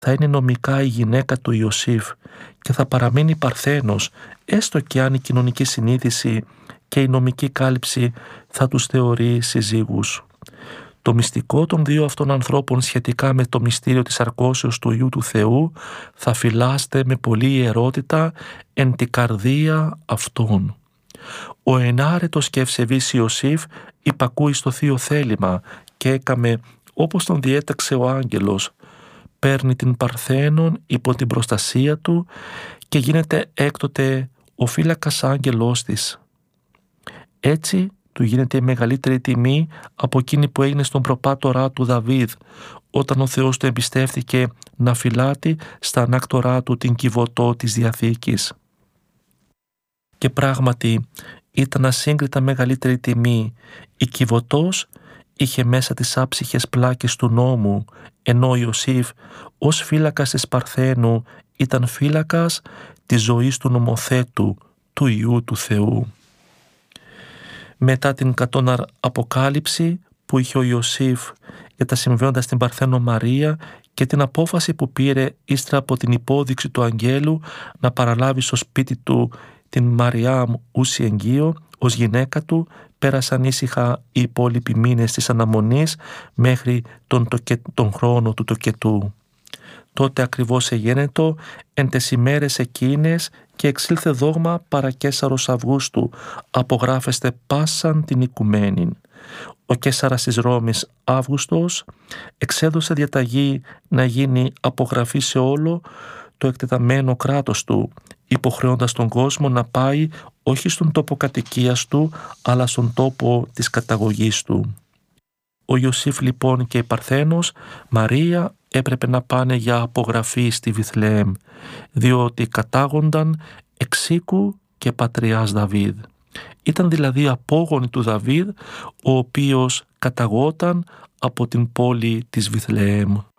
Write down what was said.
θα είναι νομικά η γυναίκα του Ιωσήφ και θα παραμείνει παρθένος, έστω και αν η κοινωνική συνείδηση και η νομική κάλυψη θα τους θεωρεί συζύγους. Το μυστικό των δύο αυτών ανθρώπων σχετικά με το μυστήριο της αρκώσεως του Υιού του Θεού θα φυλάστε με πολλή ιερότητα εν τη καρδία αυτών. Ο ενάρετος και ευσεβής Ιωσήφ υπακούει στο θείο θέλημα και έκαμε όπως τον διέταξε ο άγγελος. Παίρνει την Παρθένον υπό την προστασία του και γίνεται έκτοτε ο φύλακας άγγελός της. Έτσι του γίνεται η μεγαλύτερη τιμή από εκείνη που έγινε στον προπάτορά του Δαβίδ, όταν ο Θεός του εμπιστεύτηκε να φυλάτει στα ανάκτορά του την Κιβωτό της Διαθήκης. Και πράγματι ήταν ασύγκριτα μεγαλύτερη τιμή. Η Κιβωτός είχε μέσα τις άψυχες πλάκες του νόμου, ενώ ο Ιωσήφ ως φύλακας της Παρθένου ήταν φύλακας της ζωής του νομοθέτου, του Υιού του Θεού. Μετά την κατώνα αποκάλυψη που είχε ο Ιωσήφ για τα συμβαίνοντα στην Παρθένο Μαρία και την απόφαση που πήρε ύστερα από την υπόδειξη του αγγέλου να παραλάβει στο σπίτι του την Μαριάμ ούση εγγύο ως γυναίκα του, πέρασαν ήσυχα οι υπόλοιποι μήνες της αναμονής μέχρι τον χρόνο του τοκετού. Τότε ακριβώς εγένετο εν τες ημέρες εκείνες και εξήλθε δόγμα παρά Καίσαρος Αυγούστου, απογράφεστε πάσαν την οικουμένην. Ο Καίσαρας της Ρώμης Αύγουστος εξέδωσε διαταγή να γίνει απογραφή σε όλο το εκτεταμένο κράτος του, υποχρεώντας τον κόσμο να πάει όχι στον τόπο κατοικίας του, αλλά στον τόπο της καταγωγής του. Ο Ιωσήφ λοιπόν και η Παρθένος Μαρία έπρεπε να πάνε για απογραφή στη Βιθλεέμ, διότι κατάγονταν εξοίκου και πατριάς Δαβίδ. Ήταν δηλαδή απόγονοι του Δαβίδ, ο οποίος καταγόταν από την πόλη της Βιθλεέμ.